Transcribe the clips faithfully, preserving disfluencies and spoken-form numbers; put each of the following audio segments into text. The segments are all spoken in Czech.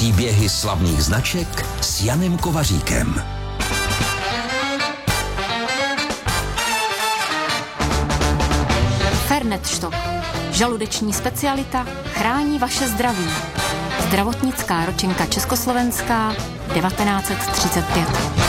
Příběhy slavných značek s Janem Kovaříkem. Fernet Stock. Žaludeční specialita chrání vaše zdraví. Zdravotnická ročenka československá devatenáct set třicet pět.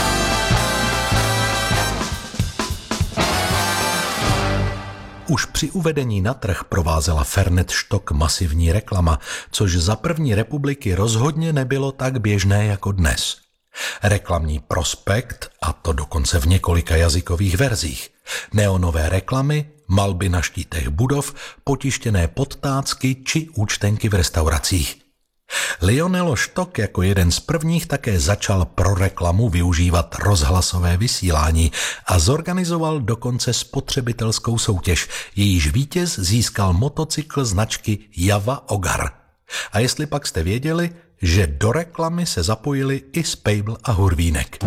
Už při uvedení na trh provázela Fernet Stock masivní reklama, což za první republiky rozhodně nebylo tak běžné jako dnes. Reklamní prospekt, a to dokonce v několika jazykových verzích. Neonové reklamy, malby na štítech budov, potištěné podtácky či účtenky v restauracích. Lionel Stock jako jeden z prvních také začal pro reklamu využívat rozhlasové vysílání a zorganizoval dokonce spotřebitelskou soutěž, jejíž vítěz získal motocykl značky Java Ogar. A jestli pak jste věděli, že do reklamy se zapojili i Spejbl a Hurvínek.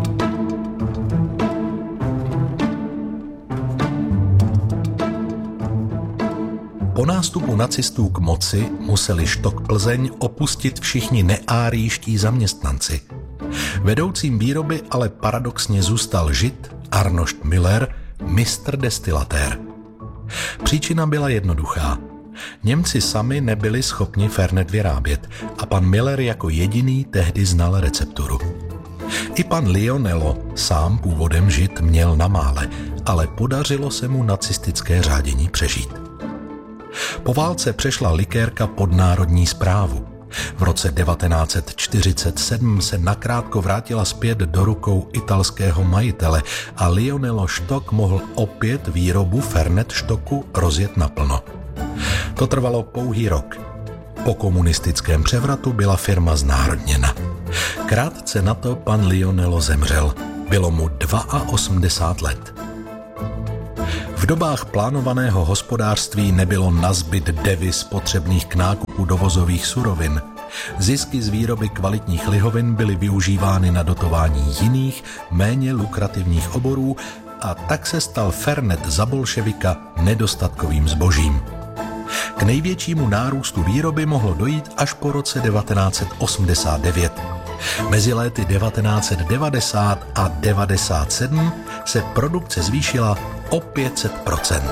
Po nástupu nacistů k moci museli Stock Plzeň opustit všichni neárijští zaměstnanci. Vedoucím výroby ale paradoxně zůstal Žid Arnošt Müller, mistr destilatér. Příčina byla jednoduchá. Němci sami nebyli schopni Fernet vyrábět a pan Müller jako jediný tehdy znal recepturu. I pan Lionello, sám původem Žid, měl na mále, ale podařilo se mu nacistické řádění přežít. Po válce přešla likérka pod národní správu. V roce devatenáct set čtyřicet sedm se nakrátko vrátila zpět do rukou italského majitele a Lionel Stock mohl opět výrobu Fernet Stocku rozjet naplno. To trvalo pouhý rok. Po komunistickém převratu byla firma znárodněna. Krátce na to pan Lionello zemřel. Bylo mu osmdesát dva let. V dobách plánovaného hospodářství nebylo nazbyt deviz potřebných k nákupu dovozových surovin. Zisky z výroby kvalitních lihovin byly využívány na dotování jiných, méně lukrativních oborů a tak se stal Fernet za bolševika nedostatkovým zbožím. K největšímu nárůstu výroby mohlo dojít až po roce devatenáct set osmdesát devět. Mezi léty devatenáct set devadesát a devadesát sedm se produkce zvýšila o pět set procent.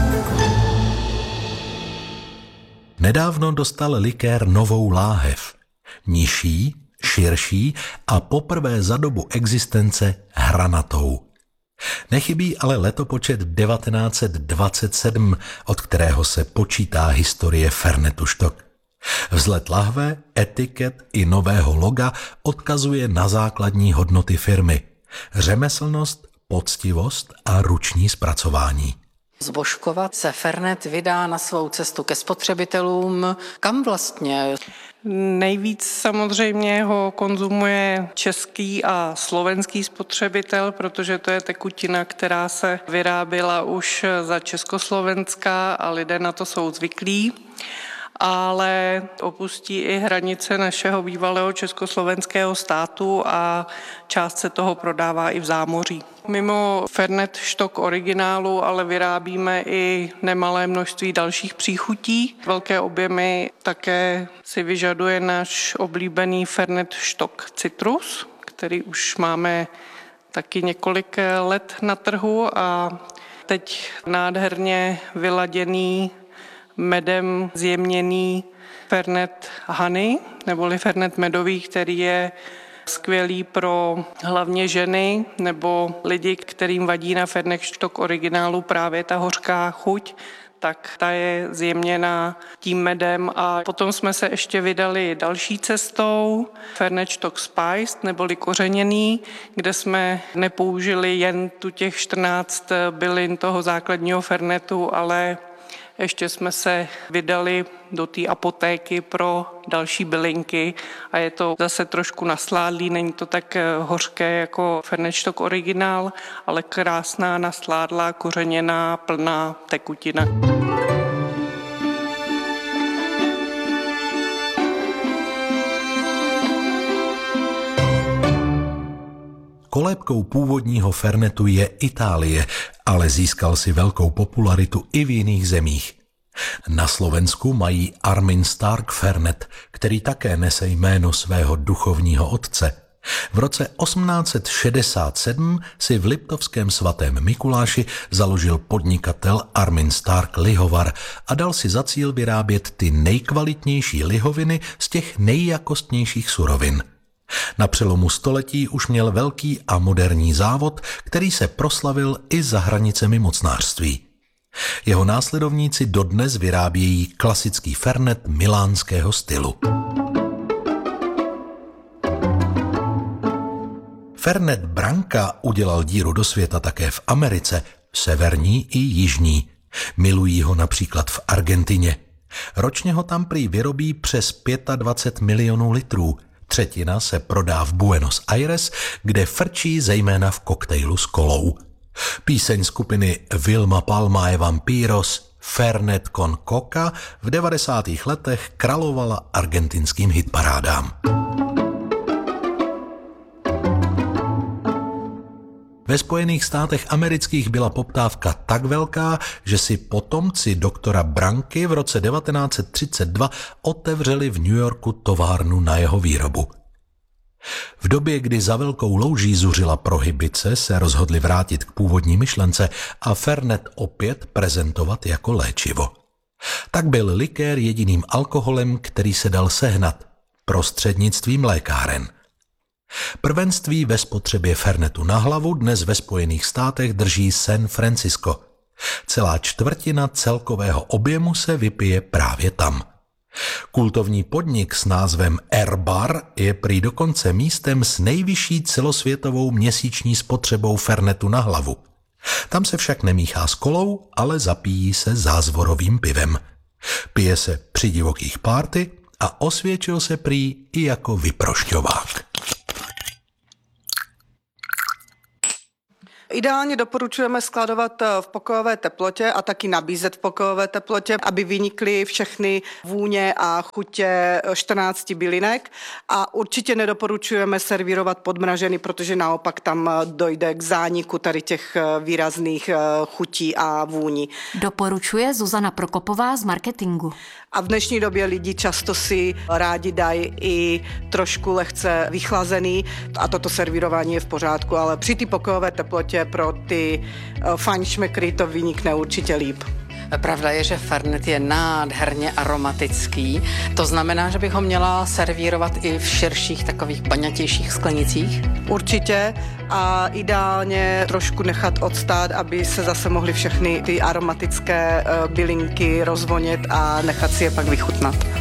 Nedávno dostal likér novou láhev. Nižší, širší a poprvé za dobu existence hranatou. Nechybí ale letopočet devatenáct set dvacet sedm, od kterého se počítá historie Fernetu Stock. Vzhled lahve, etiket i nového loga odkazuje na základní hodnoty firmy. Řemeslnost, poctivost a ruční zpracování. Z Božkova se Fernet vydá na svou cestu ke spotřebitelům. Kam vlastně? Nejvíc samozřejmě ho konzumuje český a slovenský spotřebitel, protože to je tekutina, která se vyráběla už za Československa a lidé na to jsou zvyklí. Ale opustí i hranice našeho bývalého československého státu a část se toho prodává i v zámoří. Mimo Fernet Stock originálu ale vyrábíme i nemalé množství dalších příchutí. Velké objemy také si vyžaduje náš oblíbený Fernet Stock Citrus, který už máme taky několik let na trhu a teď nádherně vyladěný medem zjemněný Fernet Honey, neboli Fernet medový, který je skvělý pro hlavně ženy nebo lidi, kterým vadí na Fernet Stock originálu právě ta hořká chuť, tak ta je zjemněná tím medem. A potom jsme se ještě vydali další cestou, Fernet Stock Spiced, neboli kořeněný, kde jsme nepoužili jen tu těch čtrnáct bylin toho základního fernetu, ale ještě jsme se vydali do té apotéky pro další bylinky a je to zase trošku nasládlý, není to tak hořké jako Fernet Stock originál, ale krásná, nasládlá, kořeněná, plná tekutina. Kolébkou původního Fernetu je Itálie, ale získal si velkou popularitu i v jiných zemích. Na Slovensku mají Armin Stark Fernet, který také nese jméno svého duchovního otce. V roce osmnáct set šedesát sedm si v Liptovském svatém Mikuláši založil podnikatel Armin Stark lihovar a dal si za cíl vyrábět ty nejkvalitnější lihoviny z těch nejjakostnějších surovin. Na přelomu století už měl velký a moderní závod, který se proslavil i za hranicemi mocnářství. Jeho následovníci dodnes vyrábějí klasický fernet milánského stylu. Fernet Branca udělal díru do světa také v Americe, severní i jižní. Milují ho například v Argentině. Ročně ho tam prý vyrobí přes dvacet pět milionů litrů. Třetina se prodá v Buenos Aires, kde frčí zejména v koktejlu s kolou. Píseň skupiny Vilma Palma e Vampiros Fernet con Coca v devadesátých letech královala argentinským hitparádám. Ve Spojených státech amerických byla poptávka tak velká, že si potomci doktora Branky v roce devatenáct set třicet dva otevřeli v New Yorku továrnu na jeho výrobu. V době, kdy za velkou louží zuřila prohibice, se rozhodli vrátit k původní myšlence a fernet opět prezentovat jako léčivo. Tak byl likér jediným alkoholem, který se dal sehnat prostřednictvím lékáren. Prvenství ve spotřebě fernetu na hlavu dnes ve Spojených státech drží San Francisco. Celá čtvrtina celkového objemu se vypije právě tam. Kultovní podnik s názvem Air Bar je prý dokonce místem s nejvyšší celosvětovou měsíční spotřebou fernetu na hlavu. Tam se však nemíchá s kolou, ale zapíjí se zázvorovým pivem. Pije se při divokých párty a osvědčil se prý i jako vyprošťovák. Ideálně doporučujeme skladovat v pokojové teplotě a taky nabízet v pokojové teplotě, aby vynikly všechny vůně a chutě čtrnácti bylinek a určitě nedoporučujeme servírovat podmražený, protože naopak tam dojde k zániku tady těch výrazných chutí a vůní. Doporučuje Zuzana Prokopová z marketingu. A v dnešní době lidi často si rádi dají i trošku lehce vychlazený a toto servírování je v pořádku, ale při té pokojové teplotě pro ty fajnšmekry to vynikne určitě líp. Pravda je, že fernet je nádherně aromatický. To znamená, že bych ho měla servírovat i v širších, takových baňatějších sklenicích? Určitě a ideálně trošku nechat odstát, aby se zase mohly všechny ty aromatické bylinky rozvonět a nechat si je pak vychutnat.